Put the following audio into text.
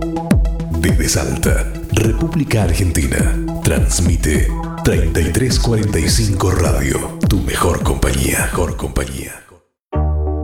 Desde Salta, República Argentina, transmite 3345 Radio, tu mejor compañía, mejor compañía.